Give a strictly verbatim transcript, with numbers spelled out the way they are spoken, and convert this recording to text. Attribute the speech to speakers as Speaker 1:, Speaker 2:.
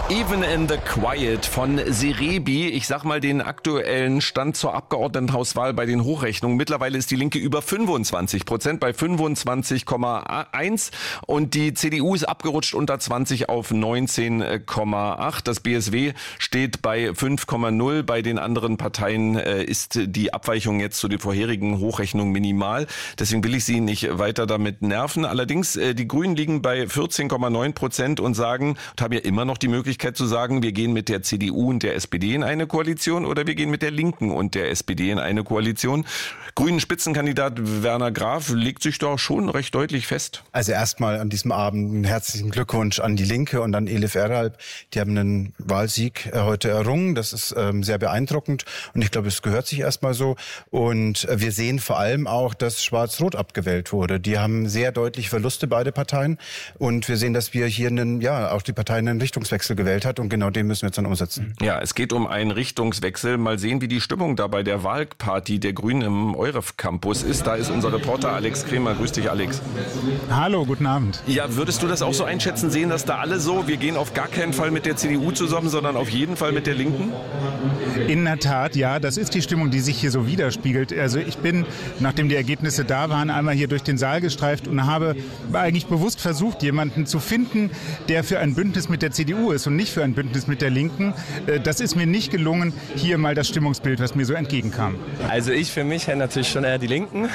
Speaker 1: Even in the Quiet von Serebi. Ich sag mal den aktuellen Stand zur Abgeordnetenhauswahl bei den Hochrechnungen. Mittlerweile ist die Linke über fünfundzwanzig Prozent bei fünfundzwanzig Komma eins und die C D U ist abgerutscht unter zwanzig auf neunzehn Komma acht. Das B S W steht bei fünf Komma null. Bei den anderen Parteien ist die Abweichung jetzt zu den vorherigen Hochrechnungen minimal. Deswegen will ich Sie nicht weiter damit nerven. Allerdings, die Grünen liegen bei vierzehn Komma neun Prozent und sagen, und haben ja immer noch die Möglichkeit zu sagen, wir gehen mit der C D U und der S P D in eine Koalition oder wir gehen mit der Linken und der S P D in eine Koalition. Grünen Spitzenkandidat Werner Graf legt sich doch schon recht deutlich fest.
Speaker 2: Also erstmal an diesem Abend einen herzlichen Glückwunsch an die Linke und an Elif Eralp. Die haben einen Wahlsieg heute errungen. Das ist ähm, sehr beeindruckend und ich glaube, es gehört sich erstmal so. Und wir sehen vor allem auch, dass Schwarz-Rot abgewählt wurde. Die haben sehr deutlich Verluste, beide Parteien. Und wir sehen, dass wir hier einen, ja, auch die Parteien einen Richtungswechsel gewählt hat und genau den müssen wir jetzt dann umsetzen.
Speaker 1: Ja, es geht um einen Richtungswechsel. Mal sehen, wie die Stimmung da bei der Wahlparty der Grünen im Euref Campus ist. Da ist unser Reporter Alex Kremer. Grüß dich, Alex.
Speaker 3: Hallo, guten Abend.
Speaker 1: Ja, würdest du das auch so einschätzen, sehen, dass da alle so, wir gehen auf gar keinen Fall mit der C D U zusammen, sondern auf jeden Fall mit der Linken?
Speaker 3: In der Tat, ja, das ist die Stimmung, die sich hier so widerspiegelt. Also ich bin, nachdem die Ergebnisse da waren, einmal hier durch den Saal gestreift und habe eigentlich bewusst versucht, jemanden zu finden, der für ein Bündnis mit der C D U ist und nicht für ein Bündnis mit der Linken. Das ist mir nicht gelungen. Hier mal das Stimmungsbild, was mir so entgegenkam.
Speaker 4: Also ich für mich hätte natürlich schon eher die Linken.